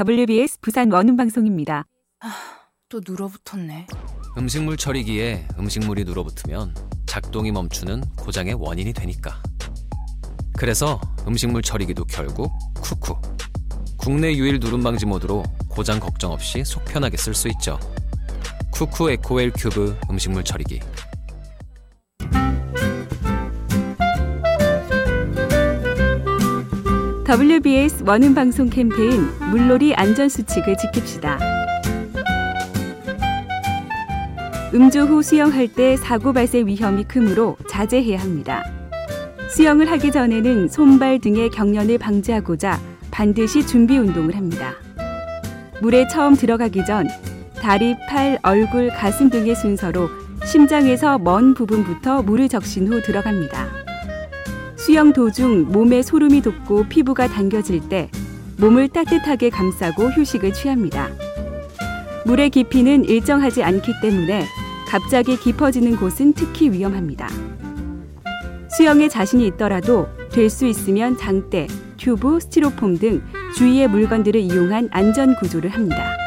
WBS 부산 원음방송입니다. 또 눌어붙었네. 음식물 처리기에 음식물이 눌어붙으면 작동이 멈추는 고장의 원인이 되니까. 그래서 음식물 처리기도 결국 쿠쿠. 국내 유일 누름 방지 모드로 고장 걱정 없이 속 편하게 쓸 수 있죠. 쿠쿠 에코웰 큐브 음식물 처리기. WBS 원음방송 캠페인 물놀이 안전수칙을 지킵시다. 음주 후 수영할 때 사고 발생 위험이 크므로 자제해야 합니다. 수영을 하기 전에는 손발 등의 경련을 방지하고자 반드시 준비 운동을 합니다. 물에 처음 들어가기 전 다리, 팔, 얼굴, 가슴 등의 순서로 심장에서 먼 부분부터 물을 적신 후 들어갑니다. 수영 도중 몸에 소름이 돋고 피부가 당겨질 때 몸을 따뜻하게 감싸고 휴식을 취합니다. 물의 깊이는 일정하지 않기 때문에 갑자기 깊어지는 곳은 특히 위험합니다. 수영에 자신이 있더라도 될 수 있으면 장대, 튜브, 스티로폼 등 주위의 물건들을 이용한 안전 구조를 합니다.